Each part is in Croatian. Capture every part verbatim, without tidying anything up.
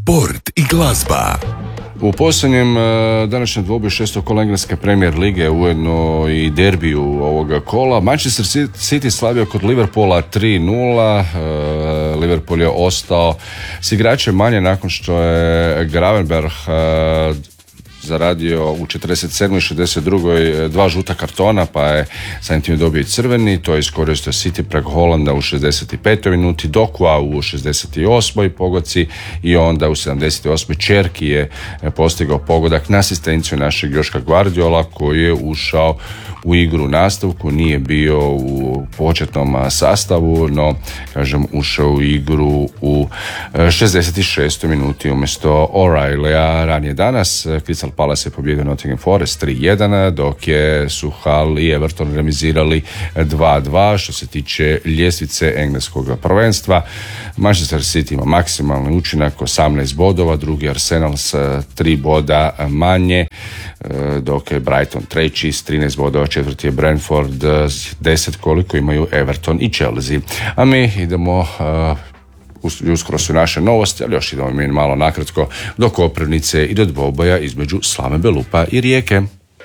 sport i glazba. U posljednjem današnjem dvoboj šestog kola engleske Premier lige, ujedno i derbiju ovoga kola, Manchester City slavio kod Liverpoola tri nula. Liverpool je ostao s igračem manje nakon što je Gravenberch zaradio u četrdeset sedmoj i šezdeset drugoj dva žuta kartona, pa je samim tim dobio i crveni. To je iskoristio City preko Holanda u šezdeset petoj minuti, Dokua u šezdeset osmoj pogodci i onda u sedamdeset osmoj Čerki je postigao pogodak na asistenciju našeg Joška Guardiola, koji je ušao u igru u nastavku, nije bio u početnom sastavu, no kažem ušao u igru u šezdeset šestoj minuti umjesto O'Reillya. Ranije danas Crystal Palace je pobjedio Nottingham Forest tri jedan, dok je su Hull i Everton remizirali dva dva. Što se tiče ljestvice engleskog prvenstva, Manchester City ima maksimalni učinak osamnaest bodova, drugi Arsenal s tri boda manje, dok je Brighton treći s trinaest bodova, četvrti je Brentford deset, koliko imaju Everton i Chelsea. A mi idemo uh, uskoro su naše novosti, ali još idemo mi malo nakratko do Koprivnice i do dvoboja između Slave Belupa i Rijeke.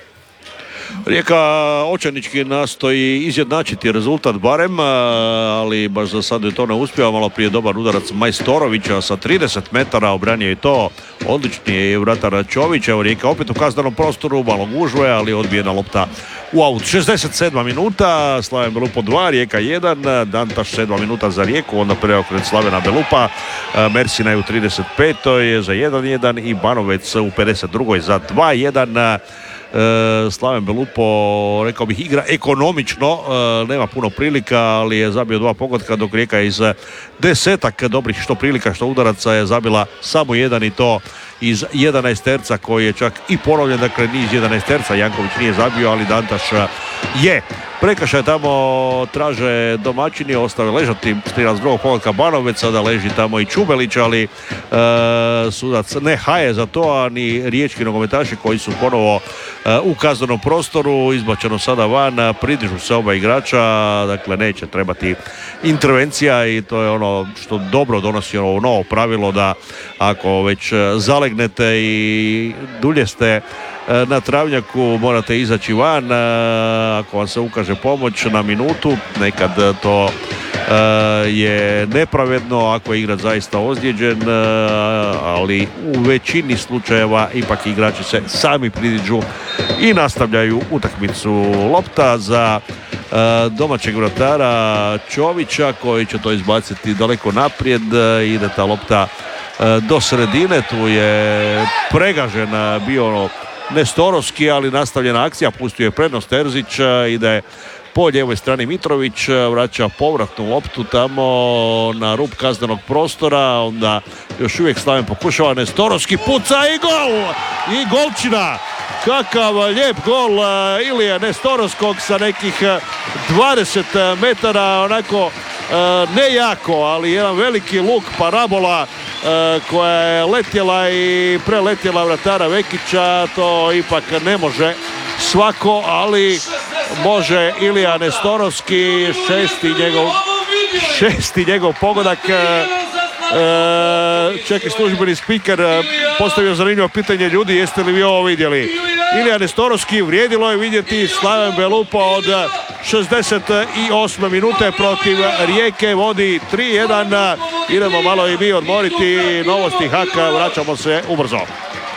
Rijeka očajnički nastoji izjednačiti rezultat barem, ali baš za sad je to ne uspio. Malo prije dobar udarac Majstorovića sa trideset metara, obranio je to. Odlični je vratar Čović. Evo Rijeka opet u kaznenom prostoru, malo gužve, ali odbijena lopta u aut. šezdeset sedma minuta, Slaven Belupo dva, Rijeka jedan, Dantaš sedma minuta za Rijeku, onda preokret Slavena Belupa, Mersina je u trideset petoj za jedan jedan i Banovec u pedeset drugoj za dva jedan. Slaven Belupo, rekao bih, igra ekonomično, nema puno prilika, ali je zabio dva pogotka, dok Rijeka iz desetak dobrih što prilika što udaraca je zabila samo jedan, i to iz jedanaesterca koji je čak i ponovljen, dakle niz jedanaesterca. Janković nije zabio, ali Dantaš je. Prekršaj tamo traže domaćini, ostave ležati strelac drugog pogotka Banovec, sada leži tamo i Čubelić, ali e, sudac ne haje za to, a ni riječki nogometaši koji su ponovo e, u kaznenom prostoru, izbačeno sada van, pridižu se oba igrača, dakle neće trebati intervencija, i to je ono što dobro donosi ovo novo pravilo, da ako već zalegnete i dulje ste na travnjaku, morate izaći van ako vam se ukaže pomoć na minutu. Nekad to je nepravedno ako je igrač zaista ozlijeđen, ali u većini slučajeva ipak igrači se sami pridiđu i nastavljaju utakmicu. Lopta za domaćeg vratara Čovića, koji će to izbaciti daleko naprijed. Ide ta lopta do sredine, tu je pregažen bio Nestorovski, ali nastavljena akcija, pustio je prednost Terzić, ide po lijevoj strani Mitrović, vraća povratnu loptu tamo na rub kaznenog prostora, onda još uvijek Slaven pokušava, Nestorovski puca i gol! I golčina! Kakav lijep gol Ilije Nestorovskog sa nekih dvadeset metara, onako ne jako, ali jedan veliki luk, parabola koja je letjela i preletjela vratara Vekića. To ipak ne može svako, ali može Ilija Nestorovski, šesti njegov, šesti njegov pogodak. Čekaj, službeni spiker postavio zanimljivo pitanje: ljudi, jeste li vi ovo vidjeli? Ilija Nestorovski, vrijedilo je vidjeti Slaven Belupo od šezdeset osme minute protiv Rijeke, vodi tri jedan. Idemo malo i mi odmoriti, novosti H A K, vraćamo se ubrzo.